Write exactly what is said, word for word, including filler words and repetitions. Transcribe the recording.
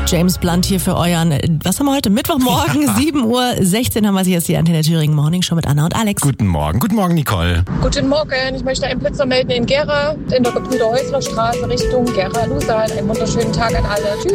James Blunt hier für euren, was haben wir heute? Mittwochmorgen, ja. sieben Uhr sechzehn haben wir jetzt die Antenne Thüringen Morning Show mit Anna und Alex. Guten Morgen, guten Morgen Nicole. Guten Morgen, ich möchte einen Blitzer melden in Gera, in der Gebrüder-Häusler-Straße Richtung Gera-Lusan. Einen wunderschönen Tag an alle. Tschüss.